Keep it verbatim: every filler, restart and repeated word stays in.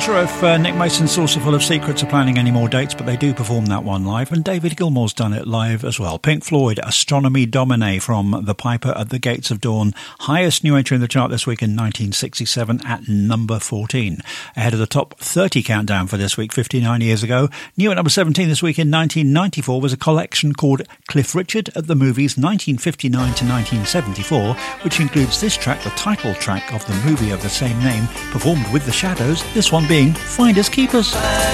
sure if uh, Nick Mason's Saucer Full of Secrets are planning any more dates, but they do perform that one live, and David Gilmour's done it live as well. Pink Floyd, Astronomy Domine from The Piper at the Gates of Dawn. Highest new entry in the chart this week in nineteen sixty-seven at number fourteen. Ahead of the top thirty countdown for this week, fifty-nine years ago. New at number seventeen this week in nineteen ninety-four was a collection called Cliff Richard at the Movies nineteen fifty-nine to nineteen seventy-four, which includes this track, the title track of the movie of the same name, performed with The Shadows, this one being Finders Keepers.